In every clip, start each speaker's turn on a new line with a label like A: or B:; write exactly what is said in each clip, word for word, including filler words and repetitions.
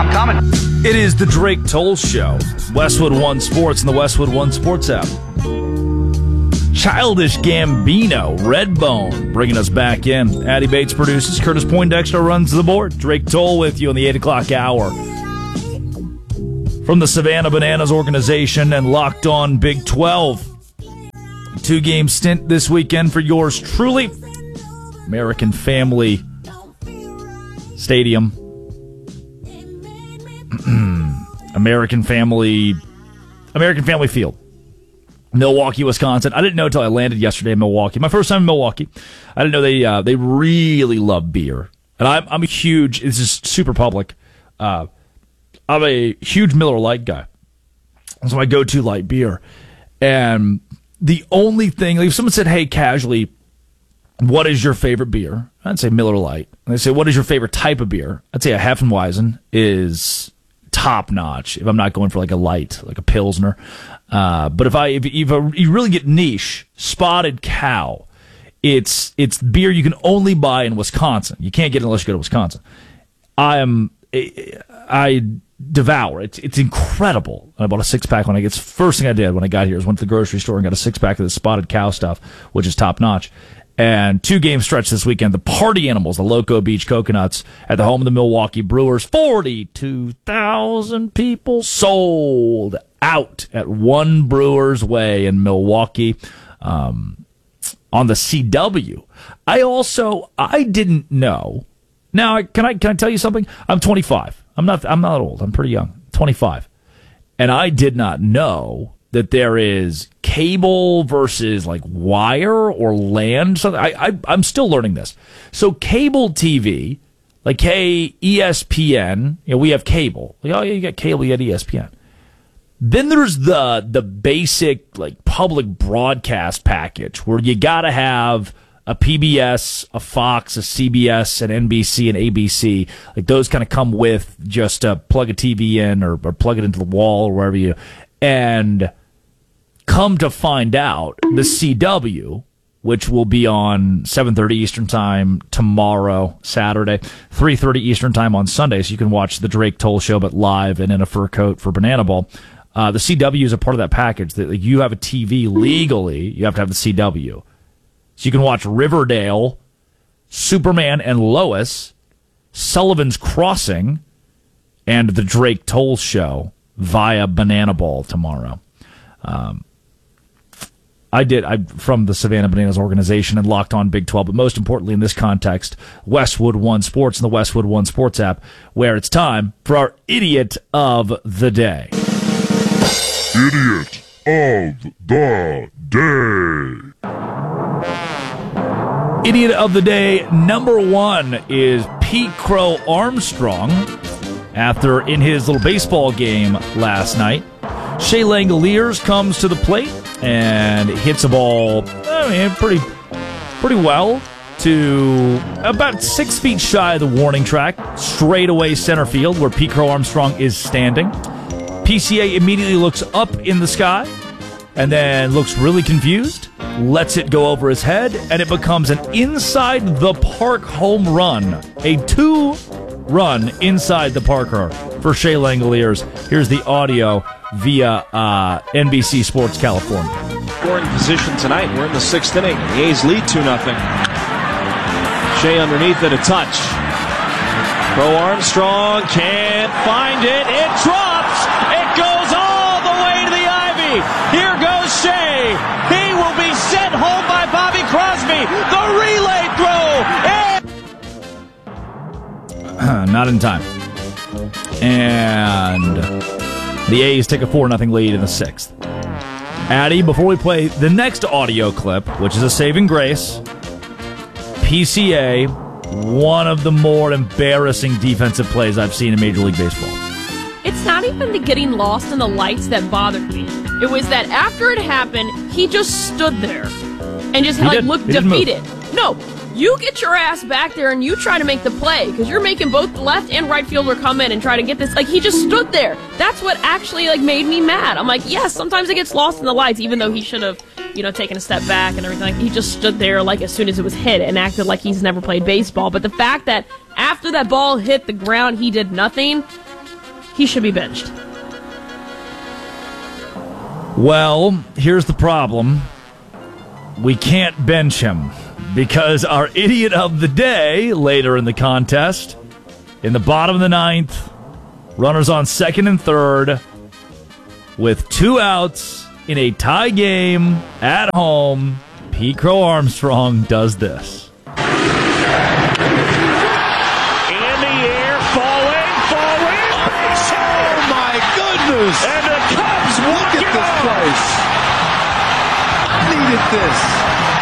A: I'm coming.
B: It is the Drake Toll Show. Westwood One Sports and the Westwood One Sports app. Childish Gambino, Redbone, bringing us back in. Addie Bates produces. Curtis Poindexter runs the board. Drake Toll with you on the eight o'clock hour. From the Savannah Bananas organization and Locked On Big twelve. Two-game stint this weekend for yours truly. American Family Stadium. American Family American Family Field. Milwaukee, Wisconsin. I didn't know until I landed yesterday in Milwaukee. My first time in Milwaukee. I didn't know they uh, they really love beer. And I'm, I'm a huge, this is super public. Uh, I'm a huge Miller Lite guy. That's my go-to light beer. And the only thing, like if someone said, hey, casually, what is your favorite beer? I'd say Miller Lite. And they say, what is your favorite type of beer? I'd say a Hefeweizen is top notch. If I'm not going for like a light, like a Pilsner. Uh, but if I, if, if you really get niche, Spotted Cow, it's, it's beer you can only buy in Wisconsin. You can't get it unless you go to Wisconsin. I am, I devour it. It's incredible. I bought a six pack when I get, first thing I did when I got here is went to the grocery store and got a six pack of the Spotted Cow stuff, which is top notch. And two game stretch this weekend. The Party Animals, the Loco Beach Coconuts, at the home of the Milwaukee Brewers. forty-two thousand people sold out at One Brewers Way in Milwaukee um, on the C W. I also, I didn't know. Now, can I can I tell you something? I'm twenty-five. I'm not I'm not old. I'm pretty young. twenty-five. And I did not know that there is cable versus like wire or land. Something. I, I, I'm still learning this. So cable T V, like hey, E S P N, you know, we have cable. Like, oh, yeah, you got cable, you got E S P N. Then there's the the basic like public broadcast package where you got to have a P B S, a Fox, a C B S, an N B C, an A B C. Like those kind of come with just uh, plug a T V in or, or plug it into the wall or wherever you. And come to find out, the C W, which will be on seven thirty Eastern Time tomorrow, Saturday, three thirty Eastern Time on Sunday, so you can watch the Drake Toll Show, but live and in a fur coat for Banana Ball. Uh, the C W is a part of that package. That like, you have a T V legally, you have to have the C W. So you can watch Riverdale, Superman and Lois, Sullivan's Crossing, and the Drake Toll Show via Banana Ball tomorrow. Um, I did I from the Savannah Bananas organization and Locked On Big twelve, but most importantly in this context, Westwood One Sports and the Westwood One Sports app, where it's time for our Idiot of the Day.
C: Idiot of the Day.
B: Idiot of the Day number one is Pete Crow Armstrong. After in his little baseball game last night, Shea Langoliers comes to the plate and hits a ball, I mean, pretty, pretty well to about six feet shy of the warning track, straight away center field where Pete Crow Armstrong is standing. P C A immediately looks up in the sky and then looks really confused, lets it go over his head, and it becomes an inside the park home run, a two-run inside the park for Shea Langoliers. Here's the audio via uh, N B C Sports California.
D: Scoring position tonight. We're in the sixth inning. The A's lead two nothing. Shea underneath it, a touch. Crow Armstrong can't find it. It drops. It goes all the way to the ivy. Here goes Shea. He will be sent home by Bobby Crosby. The relay throw. And
B: not in time. And the A's take a four nothing lead in the sixth. Addie, before we play the next audio clip, which is a saving grace, P C A, one of the more embarrassing defensive plays I've seen in Major League Baseball.
E: It's not even the getting lost in the lights that bothered me. It was that after it happened, he just stood there and just
B: He
E: like
B: did.
E: looked
B: He didn't
E: defeated. No, you get your ass back there and you try to make the play because you're making both the left and right fielder come in and try to get this. Like, he just stood there. That's what actually like made me mad. I'm like, yes, sometimes it gets lost in the lights, even though he should have, you know, taken a step back and everything. Like, he just stood there like as soon as it was hit and acted like he's never played baseball. But the fact that after that ball hit the ground, he did nothing, he should be benched.
B: Well, here's the problem. We can't bench him because our idiot of the day later in the contest, in the bottom of the ninth, runners on second and third, with two outs in a tie game at home, Pete Crow Armstrong does this.
D: In the air, falling, falling.
A: Oh, my goodness.
D: And the Cubs
A: Look at this place. I needed this.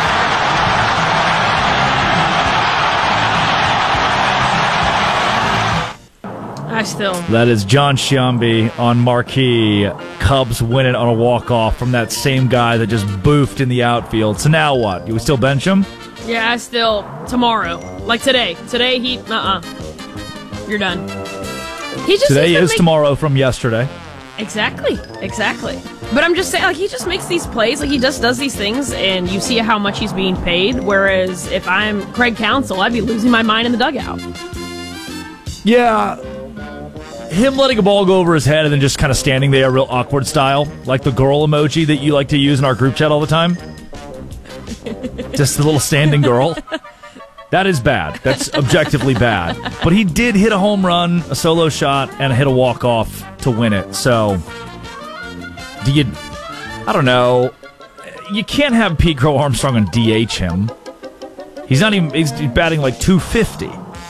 E: I still.
B: That is John Sciambi on Marquee. Cubs win it on a walk-off from that same guy that just boofed in the outfield. So now what? Do we still bench him?
E: Yeah, I still. Tomorrow. Like today. Today, he. Uh uh. You're done. He just
B: Today
E: he's been
B: is
E: make-
B: tomorrow from yesterday.
E: Exactly. Exactly. But I'm just saying, like, he just makes these plays, like, he just does these things, and you see how much he's being paid. Whereas if I'm Craig Counsell, I'd be losing my mind in the dugout.
B: Yeah. Him letting a ball go over his head and then just kind of standing there real awkward style, like the girl emoji that you like to use in our group chat all the time. Just the little standing girl. That is bad. That's objectively bad. But he did hit a home run, a solo shot, and hit a walk-off to win it. So, do you... I don't know. You can't have Pete Crow Armstrong and D H him. He's not even... He's batting like two fifty.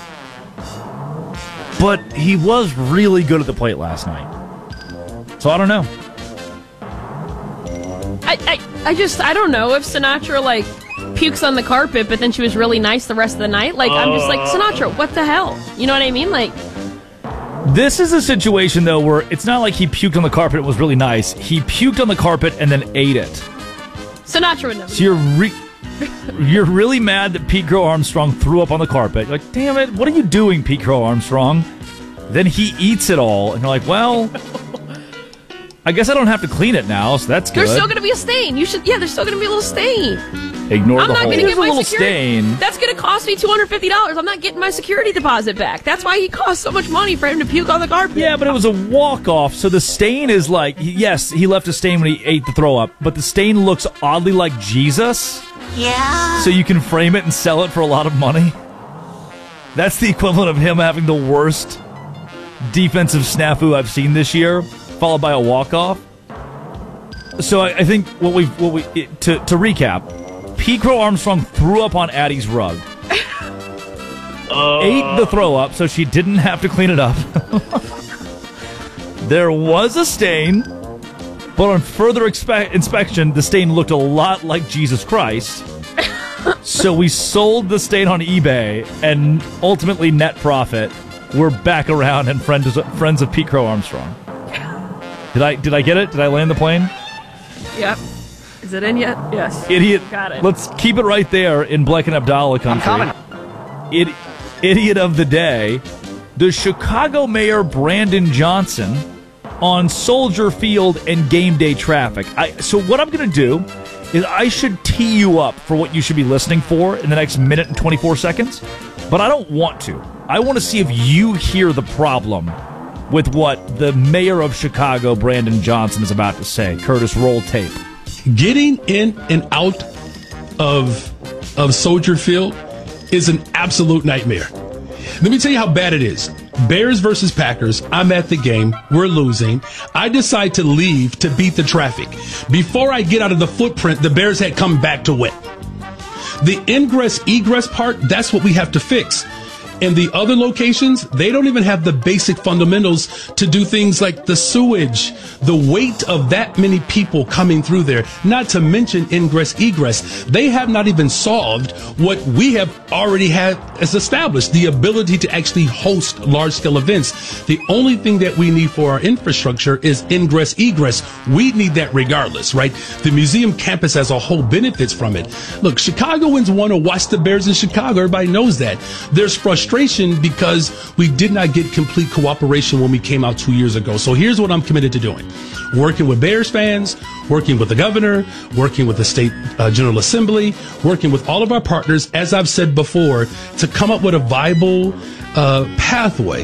B: But he was really good at the plate last night. So I don't know.
E: I, I, I just, I don't know if Sinatra, like, pukes on the carpet, but then she was really nice the rest of the night. Like, I'm just like, Sinatra, what the hell? You know what I mean? Like,
B: this is a situation, though, where it's not like he puked on the carpet and was really nice. He puked on the carpet and then ate it.
E: Sinatra would never.
B: So you're re- you're really mad that Pete Crow Armstrong threw up on the carpet. You're like, damn it, what are you doing, Pete Crow Armstrong? Then he eats it all, and you're like, well, I guess I don't have to clean it now, so that's good.
E: There's still going to be a stain. You should, yeah, there's still going to be a little stain.
B: Ignore
E: I'm
B: the
E: not
B: whole.
E: going to
B: There's
E: get
B: a
E: my
B: little
E: security.
B: stain.
E: That's going to cost me two hundred fifty dollars. I'm not getting my security deposit back. That's why he cost so much money for him to puke on the carpet.
B: Yeah, but it was a walk-off, so the stain is like, yes, he left a stain when he ate the throw-up, but the stain looks oddly like Jesus.
F: Yeah.
B: So you can frame it and sell it for a lot of money. That's the equivalent of him having the worst defensive snafu I've seen this year, followed by a walk-off. So I, I think what we what we it, to to recap, Pete Crow Armstrong threw up on Addie's rug, uh. ate the throw up, so she didn't have to clean it up. There was a stain, but on further expe- inspection, the stain looked a lot like Jesus Christ. So we sold the stain on eBay, and ultimately net profit. We're back around and friends friends of Pete Crow Armstrong. Did I did I get it? Did I land the plane?
E: Yep. Is it in yet? Yes.
B: Idiot.
E: Got it.
B: Let's keep it right there in Bleck and Abdallah country.
A: I'm coming.
B: Idi- idiot of the day. The Chicago Mayor Brandon Johnson on Soldier Field and game day traffic. I, so what I'm going to do is I should tee you up for what you should be listening for in the next minute and twenty-four seconds, but I don't want to. I want to see if you hear the problem with what the mayor of Chicago, Brandon Johnson, is about to say. Curtis, roll tape.
G: Getting in and out of of Soldier Field is an absolute nightmare. Let me tell you how bad it is. Bears versus Packers. I'm at the game. We're losing. I decide to leave to beat the traffic. Before I get out of the footprint, the Bears had come back to win. The ingress egress part, that's what we have to fix. In the other locations, they don't even have the basic fundamentals to do things like the sewage, the weight of that many people coming through there, not to mention ingress egress. They have not even solved what we have already had as established, the ability to actually host large scale events. The only thing that we need for our infrastructure is ingress egress. We need that regardless, right? The museum campus as a whole benefits from it. Look, Chicagoans want to watch the Bears in Chicago. Everybody knows that. There's frustration because we did not get complete cooperation when we came out two years ago. So here's what I'm committed to doing. Working with Bears fans, working with the governor, working with the state uh, General Assembly, working with all of our partners, as I've said before, to come up with a viable uh, pathway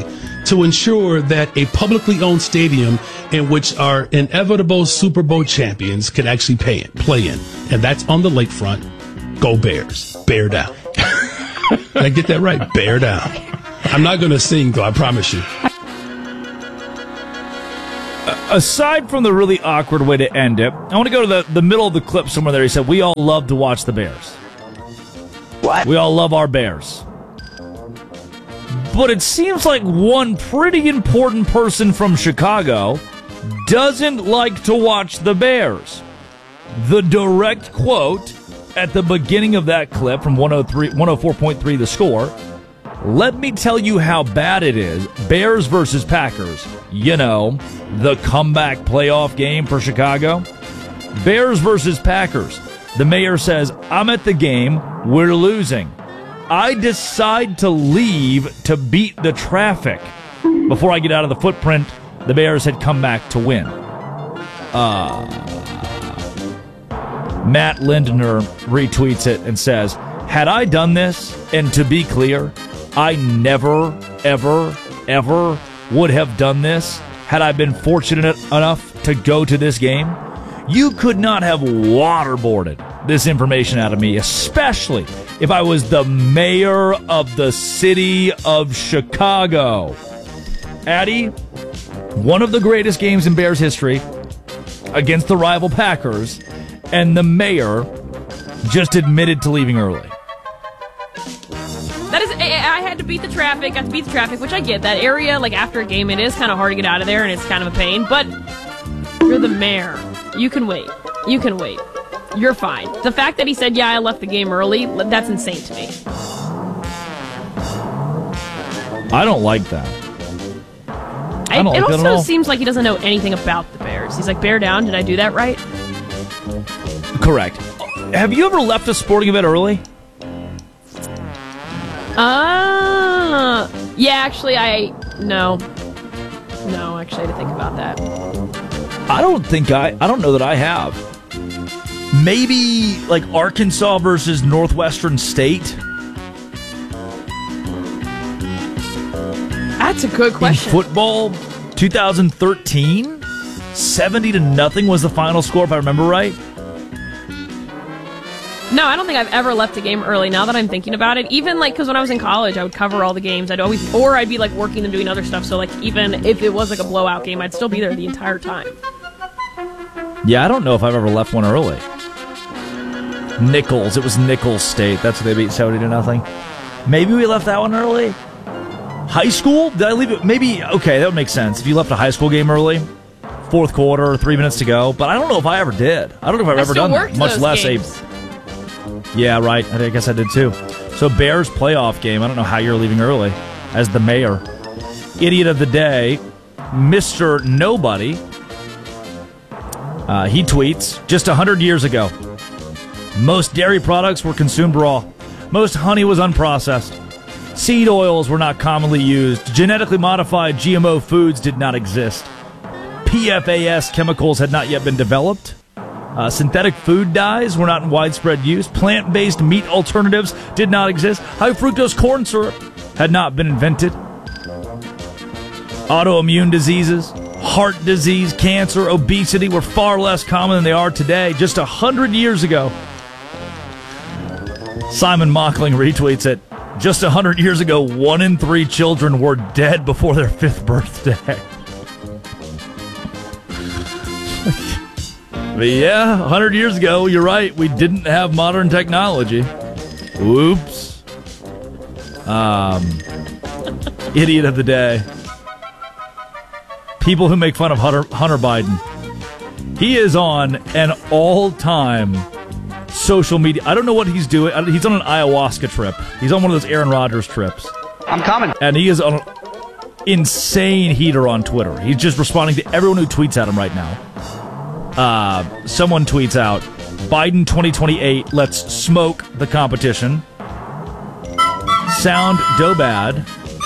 G: to ensure that a publicly owned stadium in which our inevitable Super Bowl champions can actually pay in, play in. And that's on the lakefront. Go Bears. Bear down. Did I get that right? Bear down. I'm not going to sing, though, I promise you.
B: Aside from the really awkward way to end it, I want to go to the, the middle of the clip somewhere there. He said, we all love to watch the Bears.
F: What?
B: We all love our Bears. But it seems like one pretty important person from Chicago doesn't like to watch the Bears. The direct quote at the beginning of that clip from one oh three, one oh four point three The Score, let me tell you how bad it is. Bears versus Packers. You know, the comeback playoff game for Chicago. Bears versus Packers. The mayor says, I'm at the game. We're losing. I decide to leave to beat the traffic. Before I get out of the footprint, the Bears had come back to win. Uh, Matt Lindner retweets it and says, had I done this, and to be clear, I never, ever, ever would have done this had I been fortunate enough to go to this game. You could not have waterboarded this information out of me, especially if I was the mayor of the city of Chicago. Addy, one of the greatest games in Bears history against the rival Packers, and the mayor just admitted to leaving early.
E: That is, I had to beat the traffic. I had to beat the traffic, which I get. That area, like after a game, it is kind of hard to get out of there, and it's kind of a pain. But you're the mayor. You can wait. You can wait. You're fine. The fact that he said, yeah, I left the game early, that's insane to me.
B: I don't like that.
E: I,
B: I don't
E: it
B: like that at
E: also
B: all.
E: seems like he doesn't know anything about the Bears. He's like, bear down. Did I do that right?
B: Correct. Have you ever left a sporting event early?
E: Uh, yeah, actually, I, no. No, actually, I had to think about that.
B: I don't think I, I don't know that I have. Maybe like Arkansas versus Northwestern State.
E: That's a good question.
B: In football, twenty thirteen, seventy to nothing was the final score, if I remember right.
E: No, I don't think I've ever left a game early now that I'm thinking about it. Even like, because when I was in college, I would cover all the games. I'd always, or I'd be like working and doing other stuff. So like, even if it was like a blowout game, I'd still be there the entire time.
B: Yeah, I don't know if I've ever left one early. Nichols, it was Nichols State. That's what they beat seventy to nothing. Maybe we left that one early. High school? Did I leave it? Maybe, okay, that would make sense. If you left a high school game early, fourth quarter, three minutes to go. But I don't know if I ever did. I don't know if I've
E: I
B: ever
E: still
B: done
E: worked
B: that. Much
E: those
B: less
E: games.
B: a... Yeah, right. I guess I did too. So Bears playoff game. I don't know how you're leaving early as the mayor. Idiot of the day, Mister Nobody. Uh, he tweets, just one hundred years ago, most dairy products were consumed raw. Most honey was unprocessed. Seed oils were not commonly used. Genetically modified G M O foods did not exist. P F A S chemicals had not yet been developed. Uh, synthetic food dyes were not in widespread use. Plant-based meat alternatives did not exist. High fructose corn syrup had not been invented. Autoimmune diseases, heart disease, cancer, obesity were far less common than they are today, just one hundred years ago. Simon Mockling retweets it. Just one hundred years ago, one in three children were dead before their fifth birthday. But yeah, one hundred years ago, you're right, we didn't have modern technology. Whoops. Um, idiot of the day. People who make fun of Hunter, Hunter Biden. He is on an all-time social media. I don't know what he's doing. He's on an ayahuasca trip. He's on one of those Aaron Rodgers trips.
F: I'm coming.
B: And he is on an insane heater on Twitter. He's just responding to everyone who tweets at him right now. Uh, someone tweets out, Biden twenty twenty-eight, let's smoke the competition. Sound dough bad.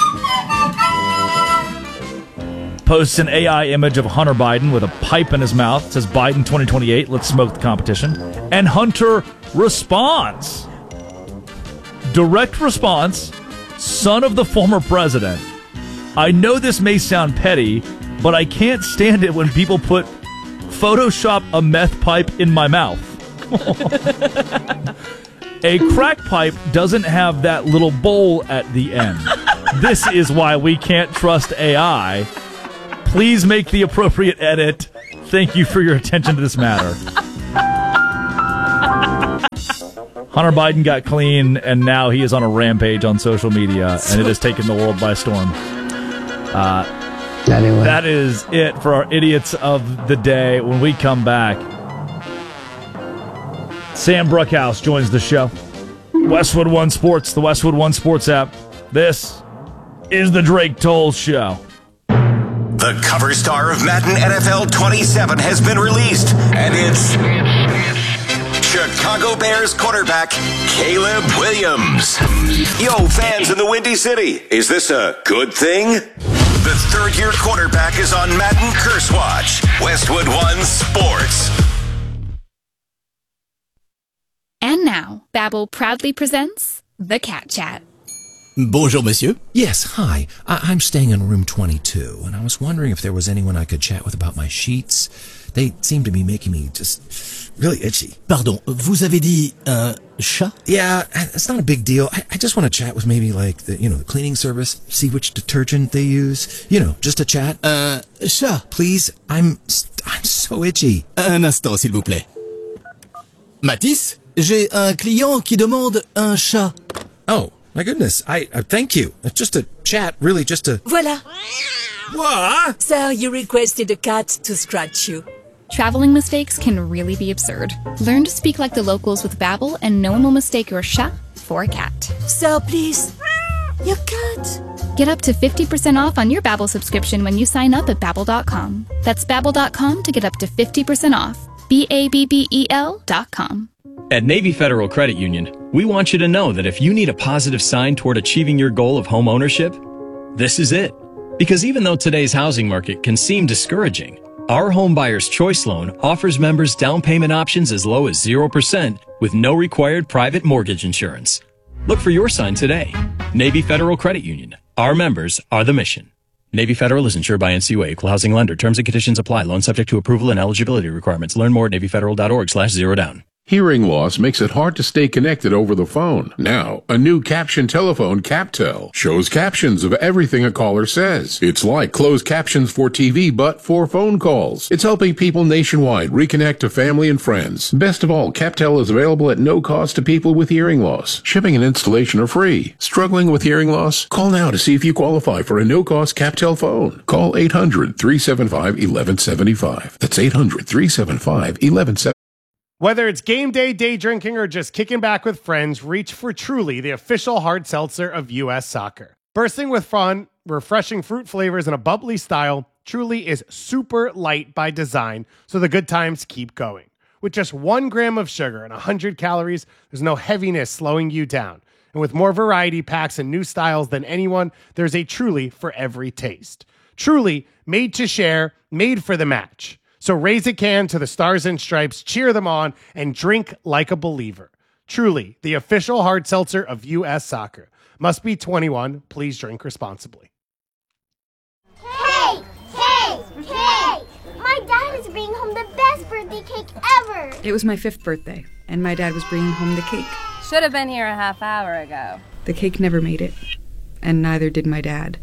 B: Posts an A I image of Hunter Biden with a pipe in his mouth. Says Biden twenty twenty-eight, let's smoke the competition. And Hunter responds. Direct response, son of the former president. I know this may sound petty, but I can't stand it when people put Photoshop a meth pipe in my mouth. A crack pipe doesn't have that little bowl at the end. This is why we can't trust A I. Please make the appropriate edit. Thank you for your attention to this matter. Hunter Biden got clean, and now he is on a rampage on social media, and it has taken the world by storm. Uh,
F: Anyway.
B: That is it for our idiots of the day. When we come back, Sam Brookhouse joins the show. Westwood One Sports, the Westwood One Sports app. This is the Drake Toll Show.
H: The cover star of Madden N F L twenty-seven has been released, and it's Chicago Bears quarterback Caleb Williams. Yo, fans in the Windy City, is this a good thing? The third-year quarterback is on Madden Curse Watch. Westwood One Sports.
I: And now, Babbel proudly presents The Cat Chat.
J: Bonjour, monsieur. Yes, hi. I- I'm staying in room twenty-two, and I was wondering if there was anyone I could chat with about my sheets. They seem to be making me just really itchy.
K: Pardon, vous avez dit un chat?
J: Yeah, it's not a big deal. I, I just want to chat with maybe like the, you know, the cleaning service, see which detergent they use. You know, just a chat.
K: Un chat?
J: Please, I'm I'm so itchy.
K: Un instant, s'il vous plaît. Mathis, j'ai un client qui demande un chat.
J: Oh, my goodness. I, I thank you. It's just a chat, really, just a...
L: Voilà.
J: What?
L: Sir, you requested a cat to scratch you.
I: Traveling mistakes can really be absurd. Learn to speak like the locals with Babbel, and no one will mistake your chat for a cat.
L: Sir, please. Your cat.
I: Get up to fifty percent off on your Babbel subscription when you sign up at Babbel dot com. That's Babbel dot com to get up to fifty percent off. B A B B E L dot com.
M: At Navy Federal Credit Union, we want you to know that if you need a positive sign toward achieving your goal of home ownership, this is it. Because even though today's housing market can seem discouraging, our Home Buyer's Choice Loan offers members down payment options as low as zero percent with no required private mortgage insurance. Look for your sign today. Navy Federal Credit Union. Our members are the mission. Navy Federal is insured by N C U A, Equal Housing Lender. Terms and conditions apply. Loan subject to approval and eligibility requirements. Learn more at navy federal dot org slash zero down.
N: Hearing loss makes it hard to stay connected over the phone. Now, a new caption telephone, CapTel, shows captions of everything a caller says. It's like closed captions for T V, but for phone calls. It's helping people nationwide reconnect to family and friends. Best of all, CapTel is available at no cost to people with hearing loss. Shipping and installation are free. Struggling with hearing loss? Call now to see if you qualify for a no-cost CapTel phone. Call eight hundred, three seven five, one one seven five. That's eight hundred, three seven five, one one seven five.
O: Whether it's game day, day drinking, or just kicking back with friends, reach for Truly, the official hard seltzer of U S Soccer. Bursting with fun, refreshing fruit flavors, and a bubbly style, Truly is super light by design, so the good times keep going. With just one gram of sugar and one hundred calories, there's no heaviness slowing you down. And with more variety packs and new styles than anyone, there's a Truly for every taste. Truly, made to share, made for the match. So raise a can to the Stars and Stripes, cheer them on, and drink like a believer. Truly, the official hard seltzer of U S Soccer. Must be twenty-one. Please drink responsibly.
P: Hey! Hey! Hey! My dad is bringing home the best birthday cake ever!
Q: It was my fifth birthday, and my dad was bringing home the cake.
R: Should have been here a half hour ago.
Q: The cake never made it, and neither did my dad.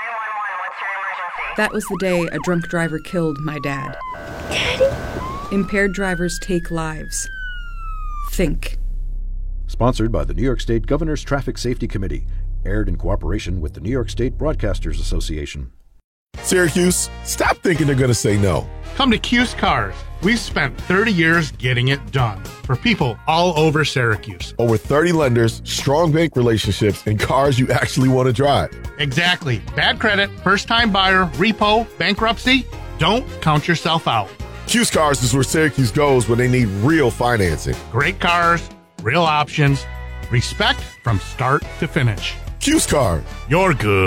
Q: That was the day a drunk driver killed my dad. Daddy? Impaired drivers take lives. Think.
S: Sponsored by the New York State Governor's Traffic Safety Committee. Aired in cooperation with the New York State Broadcasters Association.
T: Syracuse, stop thinking they're going to say no.
U: Come to Cuse Cars. We've spent thirty years getting it done for people all over Syracuse.
T: Over thirty lenders, strong bank relationships, and cars you actually want to drive.
U: Exactly. Bad credit, first-time buyer, repo, bankruptcy. Don't count yourself out.
T: Cuse Cars is where Syracuse goes when they need real financing.
U: Great cars, real options, respect from start to finish.
T: Cuse Cars.
U: You're good.